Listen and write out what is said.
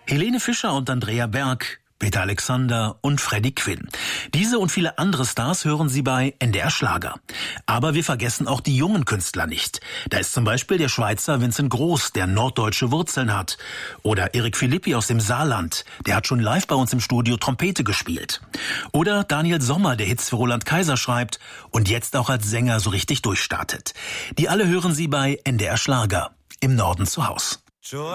Helene Fischer und Andrea Berg, Peter Alexander und Freddie Quinn. Diese und viele andere Stars hören Sie bei NDR Schlager. Aber wir vergessen auch die jungen Künstler nicht. Da ist zum Beispiel der Schweizer Vincent Groß, der norddeutsche Wurzeln hat. Oder Erik Philippi aus dem Saarland, der hat schon live bei uns im Studio Trompete gespielt. Oder Daniel Sommer, der Hits für Roland Kaiser schreibt und jetzt auch als Sänger so richtig durchstartet. Die alle hören Sie bei NDR Schlager, im Norden zu Haus. Joy